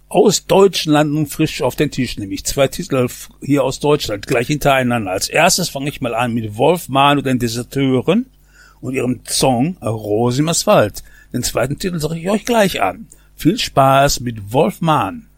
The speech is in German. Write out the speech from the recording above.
aus Deutschland und frisch auf den Tisch, nämlich 2 Titel hier aus Deutschland, gleich hintereinander. Als erstes fange ich mal an mit Wolf Mahn und den Deserteuren und ihrem Song Rose im Asphalt. Den zweiten Titel sage ich euch gleich an. Viel Spaß mit Wolf Mahn.